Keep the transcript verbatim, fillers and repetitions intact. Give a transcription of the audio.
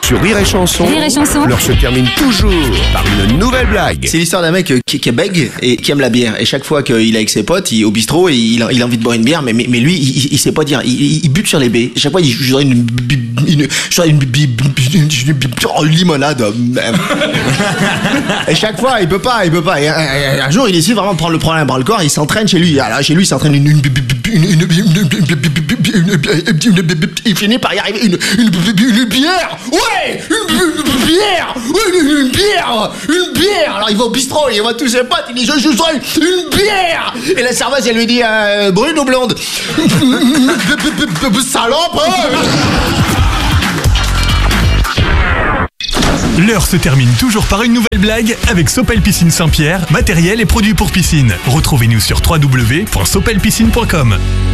Sur Rire et Chanson, Rire et Chanson. l'heure se termine toujours par une nouvelle blague. C'est l'histoire d'un mec euh, qui, qui est bègue et qui aime la bière. Et chaque fois qu'il est avec ses potes, il, au bistrot, et il, a, il a envie de boire une bière, mais, mais, mais lui, il, il sait pas dire. Il, il bute sur les baies. Et chaque fois, il je voudrais une, une, une, je voudrais une, une, une, une limonade. Et chaque fois, il peut pas, il peut pas. Et un, un jour, il décide vraiment de prendre le problème à bras le corps. Et il s'entraîne chez lui. Alors, chez lui, il s'entraîne une, une, une, une, il finit par y arriver. Une, une, une bière. Ouais, une, une bière. Une, une bière. Une bière. Alors il va au bistrot, il voit tous ses potes, il dit je je serai une bière. Et la serveuse elle lui dit euh, brune ou blonde. Salope. L'heure se termine toujours par une nouvelle blague avec Sopel Piscine Saint-Pierre, matériel et produits pour piscine. Retrouvez-nous sur w w w point sopel piscine point com.